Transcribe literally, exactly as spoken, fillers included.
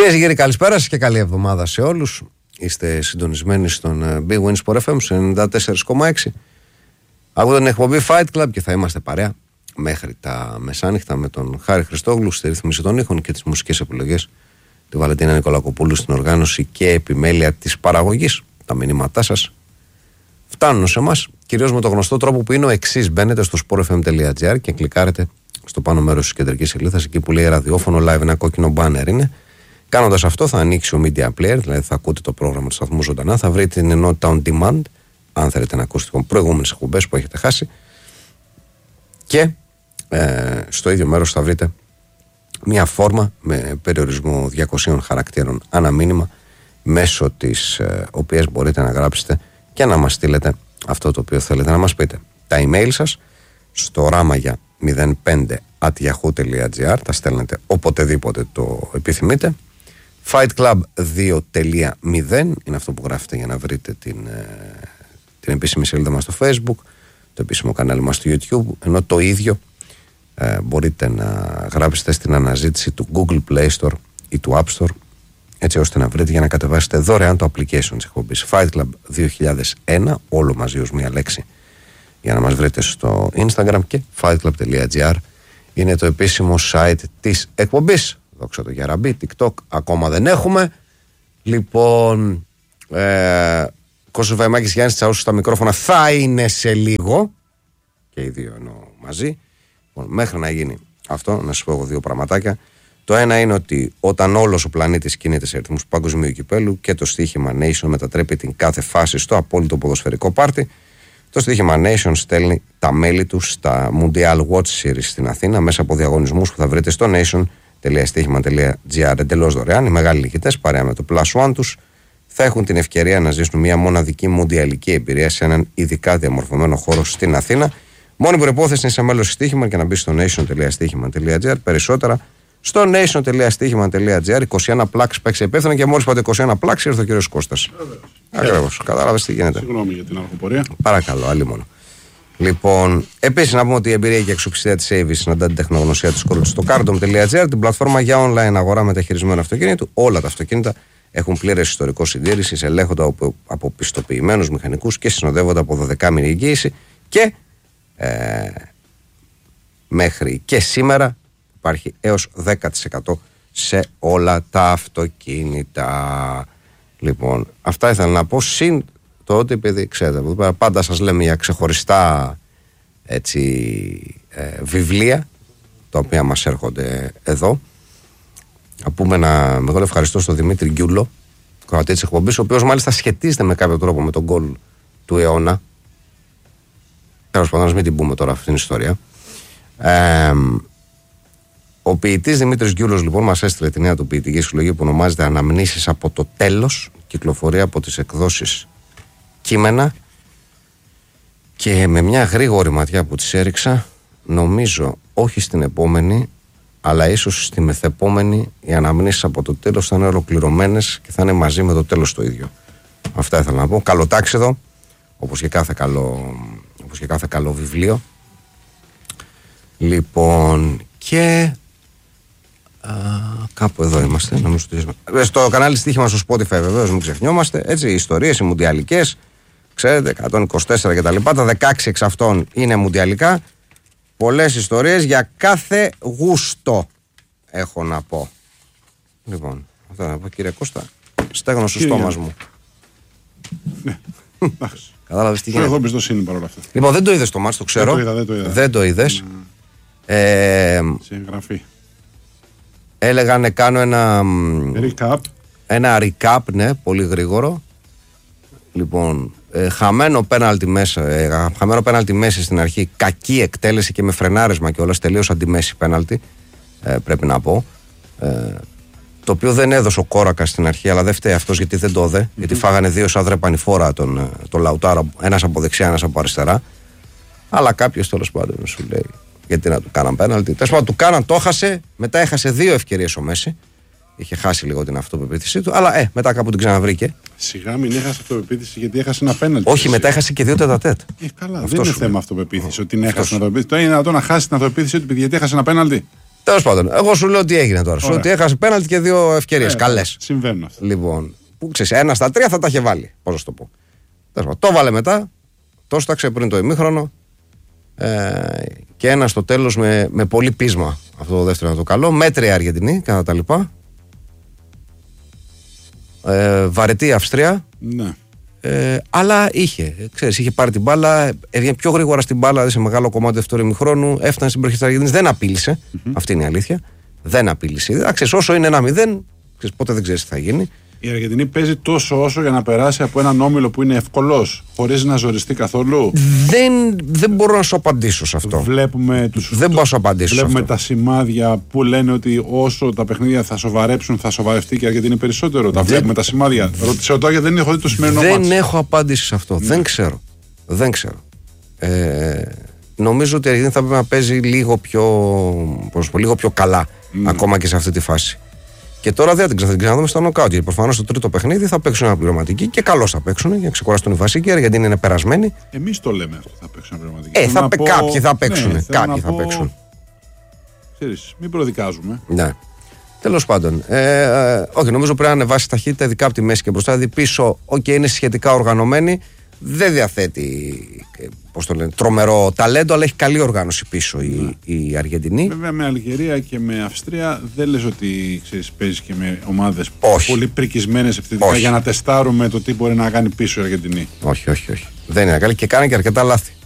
Κυρίες και κύριοι, καλησπέρα σας και καλή εβδομάδα σε όλους. Είστε συντονισμένοι στον Big Win Sport εφ εμ ενενήντα τέσσερα κόμμα έξι. Ακούτε την εκπομπή Fight Club και θα είμαστε παρέα μέχρι τα μεσάνυχτα με τον Χάρη Χριστόγλου στη ρύθμιση των ήχων και τις μουσικές επιλογές, τη Βαλεντίνα Νικολακοπούλου στην οργάνωση και επιμέλεια της παραγωγής. Τα μηνύματά σας φτάνουν σε εμάς, κυρίως με το γνωστό τρόπο που είναι ο εξής: μπαίνετε στο sport f m τελεία g r και κλικάρετε στο πάνω μέρος της κεντρικής σελίδας, εκεί που λέει ραδιόφωνο live, ένα κόκκινο banner είναι. Κάνοντας αυτό, θα ανοίξει ο Media Player, δηλαδή θα ακούτε το πρόγραμμα του σταθμού ζωντανά, θα βρείτε την ενότητα on demand, αν θέλετε να ακούσετε προηγούμενες εκπομπές που έχετε χάσει. Και ε, στο ίδιο μέρος θα βρείτε μια φόρμα με περιορισμό διακοσίων χαρακτήρων ανά μήνυμα, μέσω της ε, οποίας μπορείτε να γράψετε και να μας στείλετε αυτό το οποίο θέλετε να μας πείτε. Τα email σας στο ράμα μηδέν πέντε at yahoo τελεία gr, τα στέλνετε οποτεδήποτε το επιθυμείτε. Fight Club δύο τελεία μηδέν είναι αυτό που γράφετε για να βρείτε την, ε, την επίσημη σελίδα μας στο Facebook, το επίσημο κανάλι μας στο YouTube, ενώ το ίδιο ε, μπορείτε να γράψετε στην αναζήτηση του Google Play Store ή του App Store, έτσι ώστε να βρείτε για να κατεβάσετε δωρεάν το application της εκπομπής Fight Club δύο χιλιάδες ένα, όλο μαζί ως μία λέξη, για να μας βρείτε στο Instagram, και fightclub τελεία gr είναι το επίσημο site της εκπομπής. Δόξα τω Γιαραμπή, TikTok ακόμα δεν έχουμε. Λοιπόν, ε, Κώστας Βαϊμάκης, Γιάννης Τσαούσου στα μικρόφωνα, θα είναι σε λίγο, και οι δύο εννοώ μαζί. Λοιπόν, μέχρι να γίνει αυτό, να σας πω εγώ δύο πραγματάκια. Το ένα είναι ότι όταν όλος ο πλανήτης κινείται σε ρυθμούς παγκοσμίου κυπέλου και το στοίχημα Nation μετατρέπει την κάθε φάση στο απόλυτο ποδοσφαιρικό πάρτι, το στοίχημα Nation στέλνει τα μέλη του στα Mundial Watch Series στην Αθήνα μέσα από διαγωνισμούς που θα βρείτε στο nation τελεία στοίχημα τελεία gr εντελώς δωρεάν. Οι μεγάλοι νικητές, παρέα με το Plus One τους, θα έχουν την ευκαιρία να ζήσουν μια μοναδική μουντιαλική εμπειρία σε έναν ειδικά διαμορφωμένο χώρο στην Αθήνα. Μόνη προϋπόθεση είναι σε μέλος στοίχημα και να μπει στο nation τελεία στοίχημα τελεία gr. Περισσότερα στο nation τελεία στοίχημα τελεία gr. είκοσι ένα πλάξ παίξει υπεύθυνο, και μόλις πάτε είκοσι ένα πλάξ ήρθε ο κύριος Κώστας. Ακριβώς. Κατάλαβες τι γίνεται. Συγγνώμη για την αρχοπορία. Παρακαλώ, άλλη μόνο. Λοιπόν, επίσης να πούμε ότι η εμπειρία και αξιοπιστία της Avis συναντά την τεχνογνωσία της κόρου στο cardom τελεία gr, την πλατφόρμα για online αγορά μεταχειρισμένου αυτοκίνητου. Όλα τα αυτοκίνητα έχουν πλήρες ιστορικό συντήρησης, ελέγχονται από, από πιστοποιημένους μηχανικούς και συνοδεύονται από δωδεκάμηνη εγγύηση. Και ε, μέχρι και σήμερα υπάρχει έως δέκα τοις εκατό σε όλα τα αυτοκίνητα. Λοιπόν, αυτά ήθελα να πω, συν το ότι, επειδή ξέρετε, πάντα σας λέμε για ξεχωριστά, έτσι, ε, βιβλία τα οποία μας έρχονται εδώ. Να πούμε ένα μεγάλο ευχαριστώ στον Δημήτρη Γκιούλο, κροατή της εκπομπής, ο οποίος μάλιστα σχετίζεται με κάποιο τρόπο με τον γκολ του αιώνα. Τέλος πάντων, μην την πούμε τώρα αυτήν την ιστορία. Ε, Ο ποιητής Δημήτρης Γκιούλος, λοιπόν, μας έστειλε τη νέα του ποιητική συλλογή που ονομάζεται Αναμνήσεις από το τέλος. Κυκλοφορεί από τις εκδόσεις Κείμενα. Και με μια γρήγορη ματιά που τις έριξα, νομίζω όχι στην επόμενη, αλλά ίσως στη μεθεπόμενη, οι αναμνήσεις από το τέλος θα είναι ολοκληρωμένες και θα είναι μαζί με το τέλος το ίδιο. Αυτά ήθελα να πω. Καλοτάξιδο, όπως και κάθε καλό, όπως και κάθε καλό βιβλίο. Λοιπόν, και α, κάπου εδώ είμαστε, νομίζω ότι... στο κανάλι Στοίχημα στο Spotify, βεβαίως, μην ξεχνιόμαστε, έτσι, οι ιστορίες, οι μουντιαλικές, ξέρετε, εκατόν είκοσι τέσσερα και τα λοιπά, τα δεκαέξι εξ αυτών είναι μουντιαλικά. Πολλές ιστορίες για κάθε γούστο, έχω να πω. Λοιπόν, αυτό να πω, κύριε Κώστα, στέγνω στο στόμα μου. Ναι. Κατάλαβες τι γίνεται. Εγώ εμπιστοσύνη παρόλα αυτά. Λοιπόν, δεν το είδες το μάτς, το ξέρω. Δεν το είδα, δεν το είδα. Δεν το είδες. Mm. Ε, σε εγγραφή. Έλεγανε κάνω ένα Recap. Ένα recap, ναι, πολύ γρήγορο. Λοιπόν, ε, χαμένο πέναλτι μέσα, ε, χαμένο πέναλτι μέσα στην αρχή, κακή εκτέλεση και με φρενάρισμα και όλα, τελείως αντιμέση πέναλτι, ε, πρέπει να πω. Ε, το οποίο δεν έδωσε ο Κόρακας στην αρχή, αλλά δεν φταίει αυτός γιατί δεν το έδε, mm-hmm. γιατί φάγανε δύο σαν δρεπανηφόρα τον, τον Λαουτάρα, ένας από δεξιά, ένας από αριστερά. Αλλά κάποιος τέλος πάντων σου λέει, γιατί να του κάναν πέναλτι. Τέλος πάντων, του κάναν, το έχασε, μετά έχασε δύο ευκαιρίες ο Μέση. Είχε χάσει λίγο την αυτοπεποίθησή του, αλλά ε, μετά κάπου την ξαναβρήκε. Σιγά μην έχασε αυτοπεποίθηση γιατί έχασε ένα πέναλτι. Όχι, μετά έχασε και δύο τετατέτ. Ε, καλά, αυτό δεν είναι θέμα αυτοπεποίθηση. Ότι την έχασε την αυτοπεποίθηση. Το είναι δυνατόν να χάσει την αυτοπεποίθησή του γιατί έχασε ένα πέναλτι. Τέλος πάντων, εγώ σου λέω τι έγινε τώρα. Σου λέω ότι έχασε πέναλτι και δύο ευκαιρίες. Ε, καλές. Συμβαίνουν αυτά. Λοιπόν, που ξέρεις, ένα στα τρία θα τα είχε βάλει. Πώς να σου το πω. Το βάλε μετά, το στάξε πριν το ημίχρονο. Ε, και ένα στο τέλος με, με πολύ πείσμα. Αυτό το δεύτερο είναι το καλό. Μέτρια Αργεντινή, κατά τα λοιπά. Ε, βαρετή η Αυστρία. Ναι. Ε, αλλά είχε, ξέρεις, είχε πάρει την μπάλα, έβγαινε πιο γρήγορα στην μπάλα σε μεγάλο κομμάτι του δεύτερου ημιχρόνου, έφτανε στην περιοχή της Αργεντινής, δεν απείλησε. Mm-hmm. Αυτή είναι η αλήθεια. Δεν απείλησε. Εντάξει, όσο είναι ένα μηδέν, ξέρεις, ποτέ δεν ξέρεις τι θα γίνει. Η Αργεντινή παίζει τόσο όσο για να περάσει από έναν όμιλο που είναι ευκολός, χωρίς να ζοριστεί καθόλου. Δεν, δεν μπορώ να σου απαντήσω σε αυτό. Βλέπουμε τους, δεν μπορώ να σου απαντήσω. Βλέπουμε σε αυτό. Τα σημάδια που λένε ότι όσο τα παιχνίδια θα σοβαρέψουν, θα σοβαρευτεί και η Αργεντινή περισσότερο. Δεν... Τα βλέπουμε τα σημάδια. Ρωτήσω τώρα γιατί δεν έχω δει το σημερινό μάτι. Δεν έχω απάντηση σε αυτό. Ναι. Δεν ξέρω. Δεν ξέρω. Ε, νομίζω ότι η Αργεντινή θα πρέπει να παίζει λίγο πιο, πώς, λίγο πιο καλά, ναι. Ακόμα και σε αυτή τη φάση. Και τώρα δεν θα την ξαναδούμε στο νοκάουτ. Γιατί προφανώς στο τρίτο παιχνίδι θα παίξουν αναπληρωματική και καλώς θα παίξουν για να ξεκουραστούν οι βασικοί, γιατί είναι περασμένοι. Εμείς το λέμε αυτό, θα παίξουν αναπληρωματική. Ε, θα, πω... κάποιοι θα παίξουν. Ναι, κάποιοι θα πω... παίξουν. Ξέρεις, μην προδικάζουμε. Ναι. Τέλος πάντων. Ε, ε, όχι, νομίζω πρέπει να ανεβάσει ταχύτητα, ειδικά από τη μέση και μπροστά. Δηλαδή πίσω, OK, είναι σχετικά οργανωμένη. Δεν διαθέτει, πώς το λένε, τρομερό ταλέντο, αλλά έχει καλή οργάνωση πίσω ναι. η, η Αργεντινή. Βέβαια με Αλγερία και με Αυστρία δεν λες ότι ξέρεις, παίζει και με ομάδες όχι. πολύ πρικισμένες ευθυντικά για να τεστάρουμε το τι μπορεί να κάνει πίσω η Αργεντινή. Όχι, όχι, όχι. Δεν είναι καλή και κάνει και αρκετά λάθη.